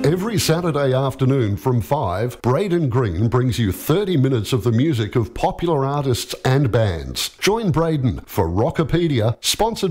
Every Saturday afternoon from 5, Braden Green brings you 30 minutes of the music of popular artists and bands. Join Braden for Rockopedia, sponsored